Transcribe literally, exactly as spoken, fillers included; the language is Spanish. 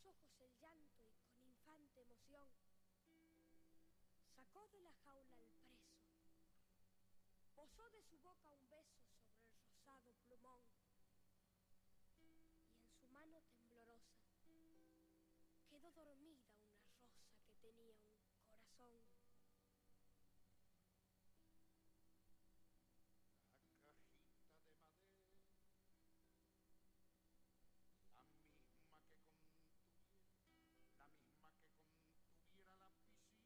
los ojos el llanto y con infante emoción sacó de la jaula al preso, posó de su boca un beso sobre el rosado plumón y en su mano temblorosa quedó dormida una rosa que tenía un corazón.